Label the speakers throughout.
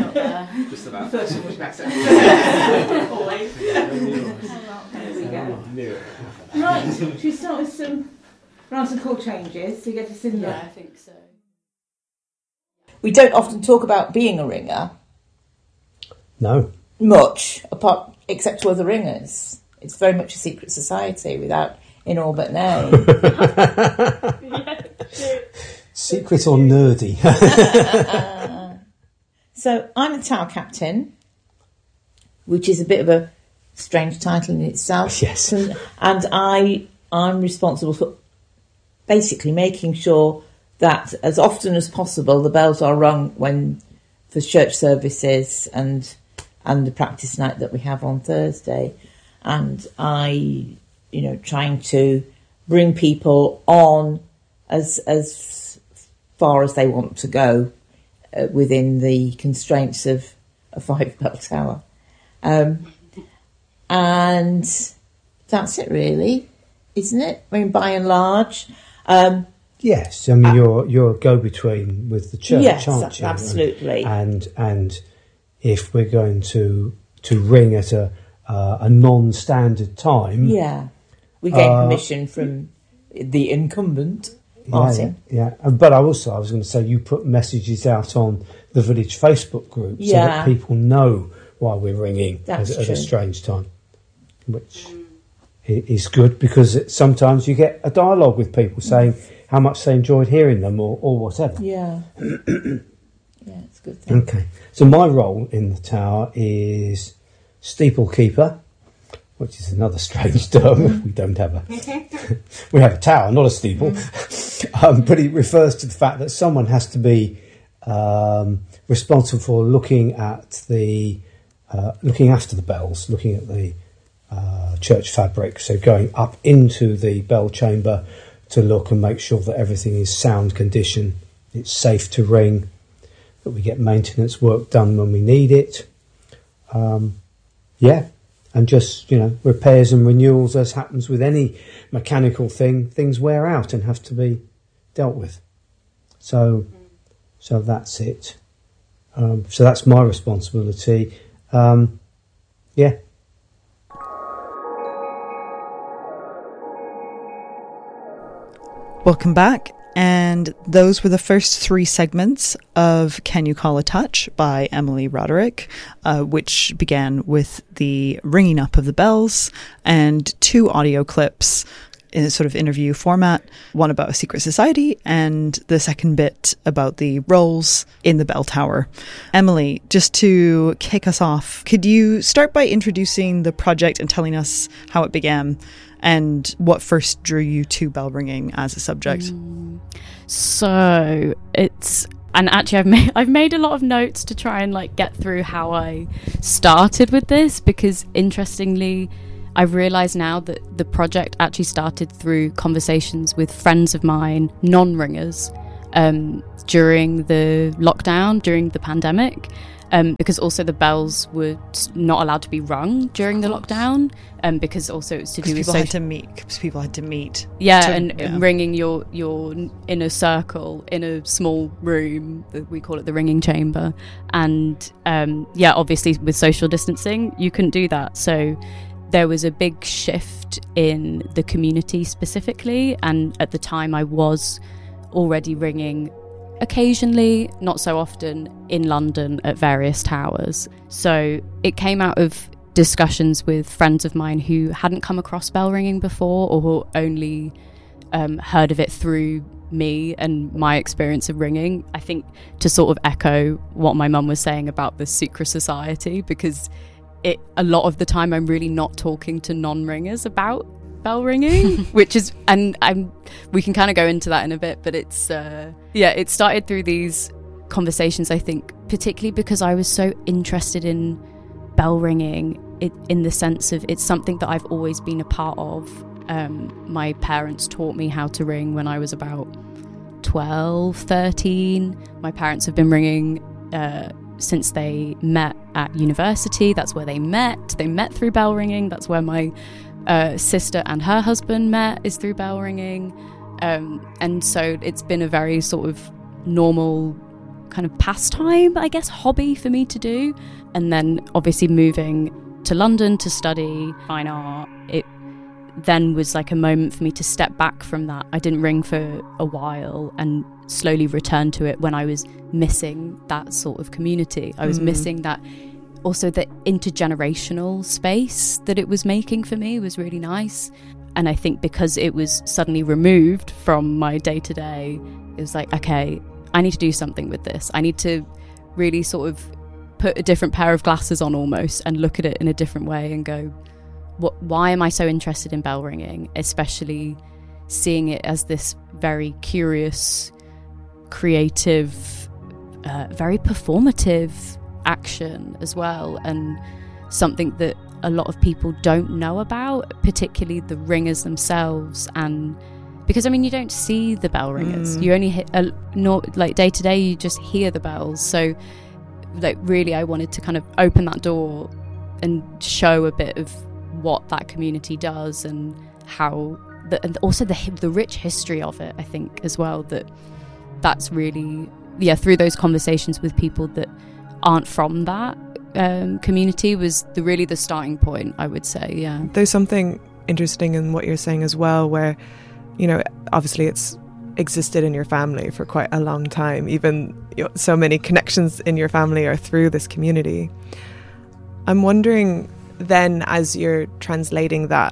Speaker 1: not there.
Speaker 2: Just about.
Speaker 3: First one was better. Always.
Speaker 1: There we go. Right, should we start with some chord changes so you get to sing
Speaker 3: Yeah,
Speaker 1: that?
Speaker 3: I think so.
Speaker 1: We don't often talk about being a ringer
Speaker 4: No.
Speaker 1: much, except to other ringers. It's very much a secret society without in all but name.
Speaker 4: Secret or nerdy?
Speaker 1: So I'm the tower captain, which is a bit of a strange title in itself.
Speaker 4: Yes.
Speaker 1: And I'm responsible for basically making sure that as often as possible the bells are rung for church services and the practice night that we have on Thursday. And trying to bring people on as far as they want to go within the constraints of a 5-bell tower. And that's it really, isn't it? I mean, by and large.
Speaker 4: Yes, I mean you're a go-between with the church,
Speaker 1: yes,
Speaker 4: aren't you?
Speaker 1: Absolutely.
Speaker 4: And if we're going to ring at a non-standard time,
Speaker 1: we gain permission from the incumbent, Martin.
Speaker 4: Yeah. But I was going to say you put messages out on the village Facebook group so that people know why we're ringing at a strange time, which is good because sometimes you get a dialogue with people saying how much they enjoyed hearing them or whatever.
Speaker 1: Yeah. Yeah, it's a good thing.
Speaker 4: Okay. So my role in the tower is steeplekeeper, which is another strange term. We don't have we have a tower, not a steeple. But it refers to the fact that someone has to be responsible for looking after the bells, looking at the church fabric. So going up into the bell chamber to look and make sure that everything is sound condition, it's safe to ring, that we get maintenance work done when we need it. And just, repairs and renewals, as happens with any mechanical thing, things wear out and have to be dealt with. So that's it. So that's my responsibility.
Speaker 5: Welcome back. And those were the first 3 segments of Can You Call a Touch by Emily Roderick, which began with the ringing up of the bells and 2 audio clips in a sort of interview format, one about a secret society and the second bit about the roles in the bell tower. Emily, just to kick us off, could you start by introducing the project and telling us how it began and what first drew you to bell ringing as a subject?
Speaker 3: So it's, and actually I've made a lot of notes to try and get through how I started with this, because interestingly I've realised now that the project actually started through conversations with friends of mine, non-ringers, during the lockdown, during the pandemic. Because also the bells were not allowed to be rung during the lockdown, because also it's to do with
Speaker 5: people had to meet.
Speaker 3: Ringing your in a circle in a small room. We call it the ringing chamber, and obviously with social distancing you couldn't do that. So there was a big shift in the community specifically, and at the time I was already ringing occasionally, not so often, in London at various towers. So it came out of discussions with friends of mine who hadn't come across bell ringing before, or who only heard of it through me and my experience of ringing. I think to sort of echo what my mum was saying about the secret society, because a lot of the time I'm really not talking to non-ringers about bell ringing, which is, and we can kind of go into that in a bit, but it's it started through these conversations, I think, particularly because I was so interested in bell ringing, in the sense of it's something that I've always been a part of. My parents taught me how to ring when I was about 12, 13. My parents have been ringing since they met at university. That's where they met through bell ringing. That's where my sister and her husband met, is through bell ringing, and so it's been a very sort of normal kind of pastime, I guess, hobby for me to do. And then obviously moving to London to study fine art, it then was like a moment for me to step back from that. I didn't ring for a while and slowly return to it when I was missing that sort of community. I was missing that. Also, the intergenerational space that it was making for me was really nice. And I think because it was suddenly removed from my day-to-day, it was like, okay, I need to do something with this. I need to really sort of put a different pair of glasses on almost and look at it in a different way and go, why am I so interested in bell ringing? Especially seeing it as this very curious, creative, very performative action as well, and something that a lot of people don't know about, particularly the ringers themselves. And because I mean, you don't see the bell ringers, you only hit like day to day, you just hear the bells. So like really I wanted to kind of open that door and show a bit of what that community does and how and also the rich history of it. I think as well that's really through those conversations with people that aren't from that community was really the starting point, I would say.
Speaker 2: There's something interesting in what you're saying as well, where, you know, obviously it's existed in your family for quite a long time. Even so many connections in your family are through this community. I'm wondering then, as you're translating that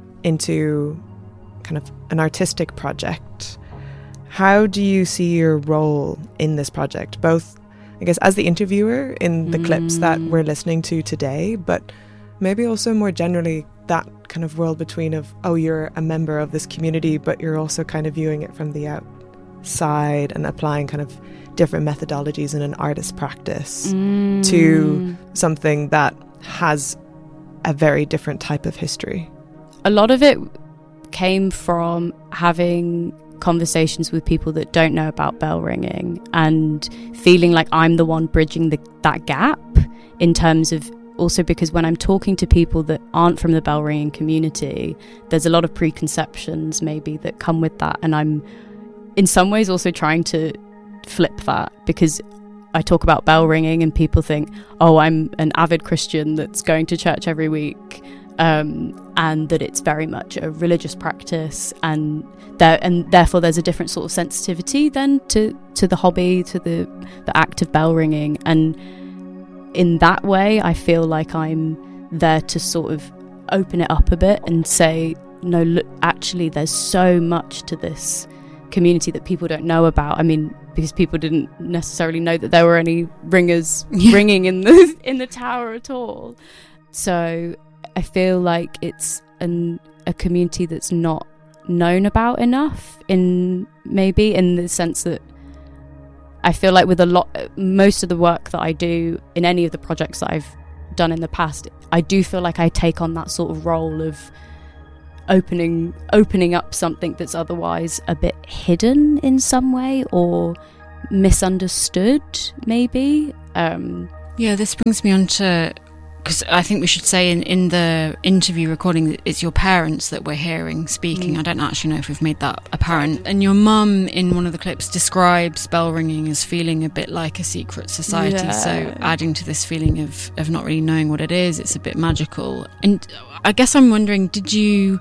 Speaker 2: into kind of an artistic project, how do you see your role in this project, both I guess as the interviewer in the clips that we're listening to today, but maybe also more generally that kind of world between of, oh, you're a member of this community, but you're also kind of viewing it from the outside and applying kind of different methodologies in an artist practice to something that has a very different type of history.
Speaker 3: A lot of it came from having conversations with people that don't know about bell ringing and feeling like I'm the one bridging that gap, in terms of also because when I'm talking to people that aren't from the bell ringing community, there's a lot of preconceptions maybe that come with that, and I'm in some ways also trying to flip that, because I talk about bell ringing and people think, oh, I'm an avid Christian that's going to church every week, and that it's very much a religious practice, and therefore there's a different sort of sensitivity then to the hobby, to the act of bell ringing. And in that way I feel like I'm there to sort of open it up a bit and say, no, look, actually there's so much to this community that people don't know about. I mean, because people didn't necessarily know that there were any ringers ringing in the tower at all. So I feel like it's a community that's not known about enough, in the sense that I feel like with most of the work that I do in any of the projects that I've done in the past, I do feel like I take on that sort of role of opening up something that's otherwise a bit hidden in some way or misunderstood maybe.
Speaker 6: This brings me on to, because I think we should say in the interview recording that it's your parents that we're hearing speaking. I don't actually know if we've made that apparent. And your mum in one of the clips describes bell ringing as feeling a bit like a secret society. So adding to this feeling of not really knowing what it is, it's a bit magical. And I guess I'm wondering, you've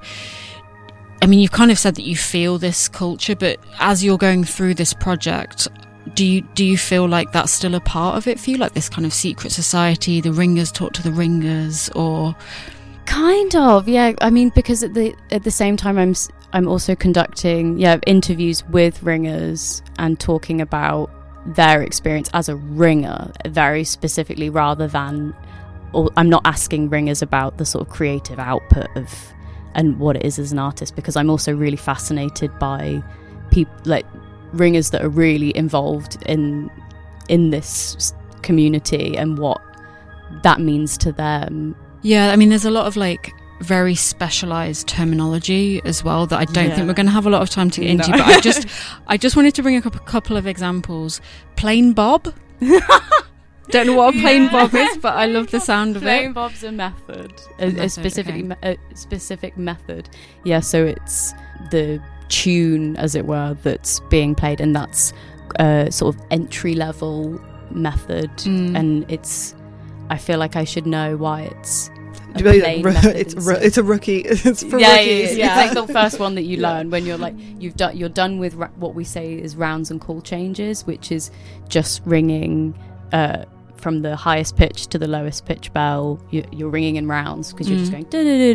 Speaker 6: kind of said that you feel this culture, but as you're going through this project, do you feel like that's still a part of it for you, like this kind of secret society, the ringers talk to the ringers, or
Speaker 3: kind of? I mean, because at the same time I'm also conducting interviews with ringers and talking about their experience as a ringer very specifically, rather than, or I'm not asking ringers about the sort of creative output of and what it is as an artist, because I'm also really fascinated by people like ringers that are really involved in this community and what that means to them.
Speaker 6: There's a lot of like very specialized terminology as well that I don't think we're going to have a lot of time to get into, but I just wanted to bring up a couple of examples. Plain bob. Don't know what a plain bob is, but I love the sound of it.
Speaker 3: Plain bob's a method, a specific method. So it's the tune, as it were, that's being played, and that's sort of entry level method, and I feel like I should know why it's a plain method.
Speaker 5: It's a rookie. It's for
Speaker 3: rookies.
Speaker 5: Yeah.
Speaker 3: It's like the first one that you learn when you're like you're done with what we say is rounds and call changes, which is just ringing from the highest pitch to the lowest pitch bell. You're ringing in rounds because you're just going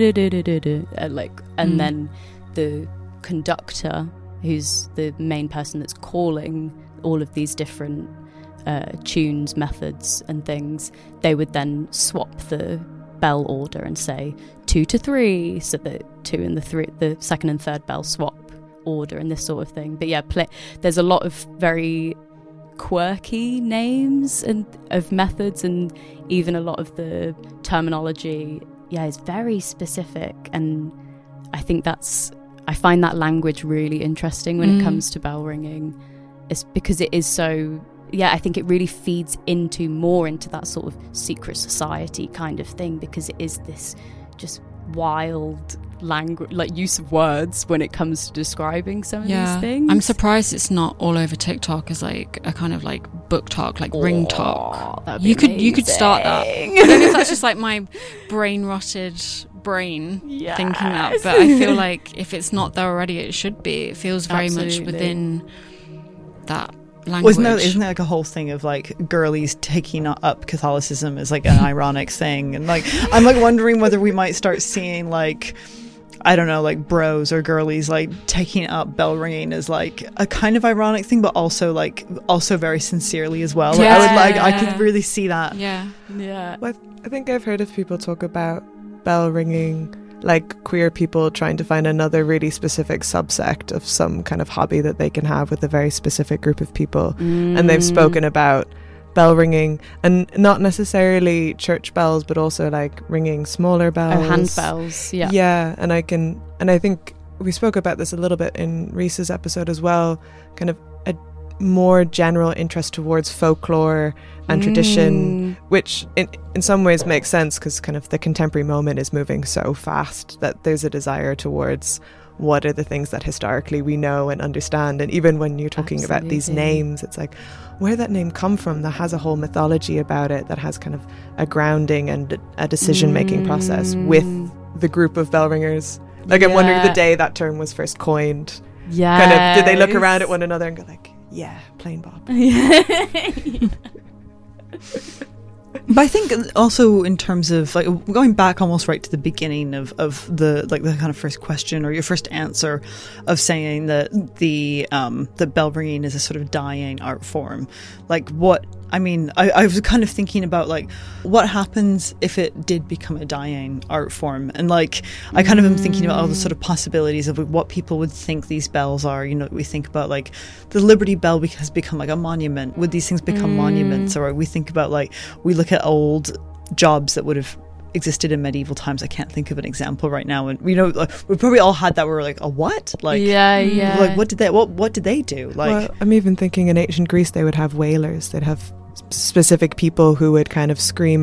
Speaker 3: and then the conductor, who's the main person that's calling all of these different tunes, methods and things, they would then swap the bell order and say 2 to 3, so the 2 and the 3, the second and third bell swap order and this sort of thing. But yeah, there's a lot of very quirky names and of methods, and even a lot of the terminology is very specific, and I find that language really interesting when it comes to bell ringing. It's because it is so I think it really feeds more into that sort of secret society kind of thing, because it is this just wild language, like use of words when it comes to describing some of these things.
Speaker 6: I'm surprised it's not all over TikTok as like a kind of like book talk, like ring talk. You could start that. I don't know if that's just like my brain rotted brain thinking that, but I feel like if it's not there already, it should be. It feels very much within that language.
Speaker 5: Well, isn't there like a whole thing of like girlies taking up Catholicism as like an ironic thing, and like I'm like wondering whether we might start seeing like, I don't know, like bros or girlies like taking up bell ringing as like a kind of ironic thing, but also very sincerely as well. I could really see that.
Speaker 2: Well, I think I've heard of people talk about bell ringing like queer people trying to find another really specific subsect of some kind of hobby that they can have with a very specific group of people. And they've spoken about bell ringing, and not necessarily church bells, but also like ringing smaller bells.
Speaker 3: Hand bells,
Speaker 2: and I think we spoke about this a little bit in Reese's episode as well, kind of a more general interest towards folklore and tradition, which in some ways makes sense because kind of the contemporary moment is moving so fast that there's a desire towards what are the things that historically we know and understand. And even when you're talking about these names, it's like, where did that name come from that has a whole mythology about it, that has kind of a grounding and a decision-making process with the group of bell ringers. Like I'm wondering the day that term was first coined. Kind of, did they look around at one another and go like, yeah, plain Bob.
Speaker 5: But I think also in terms of like going back almost right to the beginning of the like the kind of first question or your first answer of saying that the bell ringing is a sort of dying art form, like what I mean, I was kind of thinking about like what happens if it did become a dying art form, and like I kind of am thinking about all the sort of possibilities of what people would think these bells are. You know, we think about like the Liberty Bell has become like a monument. Would these things become monuments? Or we think about like we look at old jobs that would have existed in medieval times. I can't think of an example right now, and you know, like, we probably all had that. We're like, a what? Like, like what did they do? Like,
Speaker 2: well, I'm even thinking in ancient Greece they would have wailers. They'd have specific people who would kind of scream